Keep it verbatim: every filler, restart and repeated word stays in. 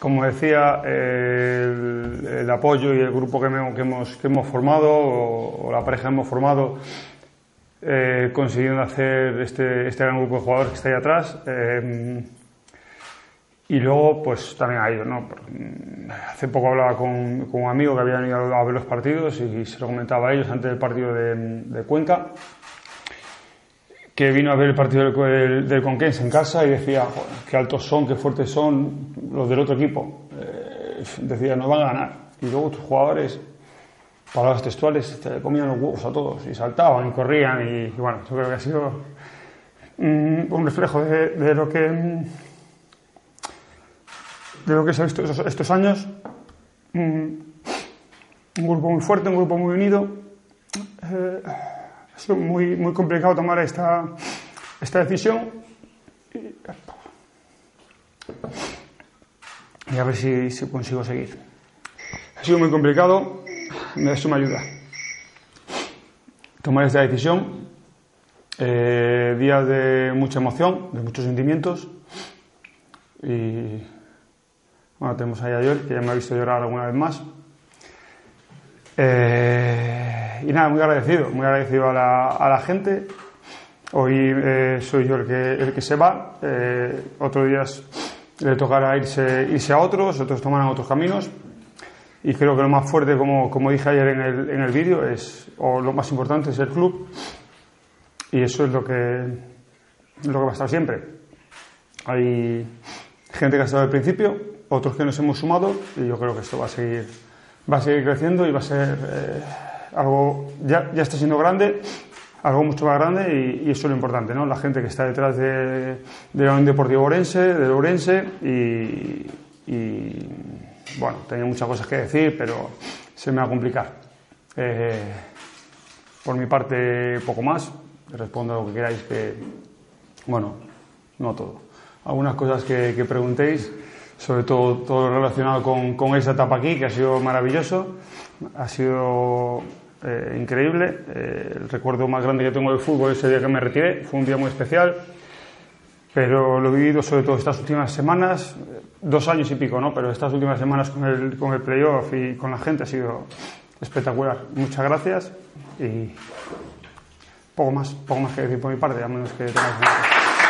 como decía, el, el apoyo y el grupo que, me, que, hemos, que hemos formado, o, o la pareja que hemos formado, eh, consiguiendo hacer este, este gran grupo de jugadores que está ahí atrás. Eh, y luego, pues también a ellos, ¿no? Hace poco hablaba con, con un amigo que había ido a ver los partidos y se lo comentaba a ellos antes del partido de, de Cuenca, que vino a ver el partido del, del, del Conquense en casa y decía, joder, qué altos son, qué fuertes son los del otro equipo. Eh, decía, no van a ganar. Y luego tus jugadores, palabras textuales, te comían los huevos a todos y saltaban y corrían y, y bueno, yo creo que ha sido mm, un reflejo de, de lo que de lo que se ha visto estos, estos años. Mm, un grupo muy fuerte, un grupo muy unido. Eh, Ha sido muy, muy complicado tomar esta, esta decisión y, y a ver si, si consigo seguir. Ha sido muy complicado, eso me ayuda. Tomar esta decisión, eh, días de mucha emoción, de muchos sentimientos y bueno, tenemos ahí a Joel, que ya me ha visto llorar alguna vez más. Eh, y nada, muy agradecido, muy agradecido a la, a la gente. Hoy eh, soy yo el que, el que se va, eh, otros días le tocará irse, irse a otros, otros tomarán otros caminos. Y creo que lo más fuerte, como, como dije ayer en el, en el vídeo, es, o lo más importante es el club. Y eso es lo que, lo que va a estar siempre. Hay gente que ha estado al principio, otros que nos hemos sumado, y yo creo que esto va a seguir. Va a seguir creciendo y va a ser eh, algo, ya, ya está siendo grande, algo mucho más grande y, y eso es lo importante, ¿no? La gente que está detrás de, de la Unión Deportiva Ourense, de Ourense y, y bueno, tenía muchas cosas que decir, pero se me va a complicar. Eh, por mi parte, poco más, respondo a lo que queráis, que, bueno, no todo. Algunas cosas que, que preguntéis. Sobre todo todo relacionado con, con esa etapa aquí, que ha sido maravilloso, ha sido eh, increíble. Eh, el recuerdo más grande que tengo del fútbol es ese día que me retiré, fue un día muy especial, pero lo he vivido sobre todo estas últimas semanas, dos años y pico, ¿no? Pero estas últimas semanas con el, con el playoff y con la gente ha sido espectacular. Muchas gracias y poco más, poco más que decir por mi parte, a menos que tengáis